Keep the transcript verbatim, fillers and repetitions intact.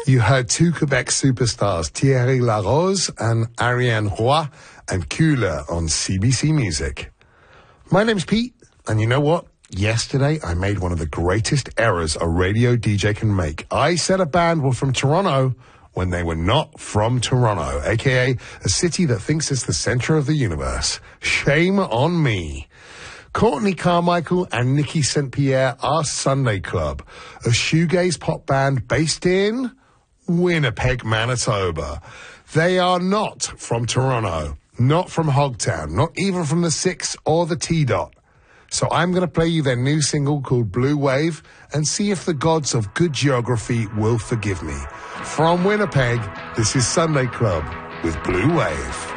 You heard two Quebec superstars, Thierry Larose and Ariane Roy, and Cooler on C B C Music. My name's Pete, and you know what? Yesterday, I made one of the greatest errors a radio D J can make. I said a band were from Toronto when they were not from Toronto, a k a a city that thinks it's the center of the universe. Shame on me. Courtney Carmichael and Nikki Saint Pierre are Sunday Club, a shoegaze pop band based in Winnipeg, Manitoba. They are not from Toronto, not from Hogtown, not even from the Six or the T-Dot. So I'm going to play you their new single called Blue Wave and see if the gods of good geography will forgive me. From Winnipeg, this is Sunday Club with Blue Wave.